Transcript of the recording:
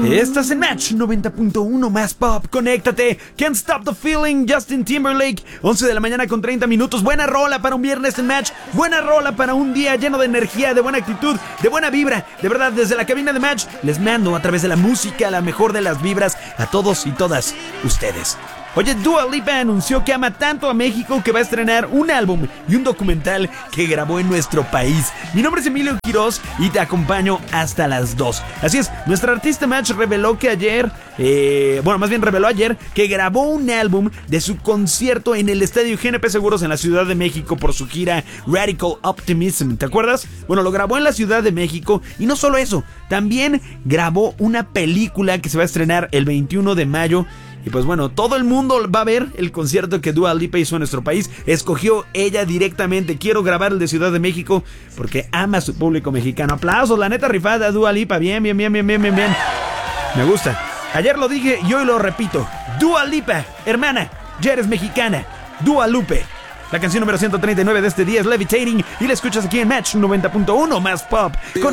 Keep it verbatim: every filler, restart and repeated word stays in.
Estás en Match noventa punto uno más pop, conéctate. Can't Stop the Feeling, Justin Timberlake. Once de la mañana con treinta minutos. Buena rola para un viernes en Match. Buena rola para un día lleno de energía, de buena actitud, de buena vibra. De verdad, desde la cabina de Match les mando a través de la música la mejor de las vibras a todos y todas ustedes. Oye, Dua Lipa anunció que ama tanto a México que va a estrenar un álbum y un documental que grabó en nuestro país. Mi nombre es Emilio Quiroz y te acompaño hasta las dos. Así es, nuestra artista Match reveló que ayer, eh, bueno, más bien reveló ayer que grabó un álbum de su concierto en el estadio G N P Seguros en la Ciudad de México por su gira Radical Optimism. ¿Te acuerdas? Bueno, lo grabó en la Ciudad de México y no solo eso, también grabó una película que se va a estrenar el veintiuno de mayo. Y pues bueno, todo el mundo va a ver el concierto que Dua Lipa hizo en nuestro país. Escogió ella directamente. Quiero grabar el de Ciudad de México porque ama a su público mexicano. Aplausos, la neta rifada, Dua Lipa. Bien, bien, bien, bien, bien, bien, bien. Me gusta. Ayer lo dije y hoy lo repito. Dua Lipa, hermana, ya eres mexicana. Dua Lupe. La canción número ciento treinta y nueve de este día es Levitating y la escuchas aquí en Match noventa punto uno más pop. Con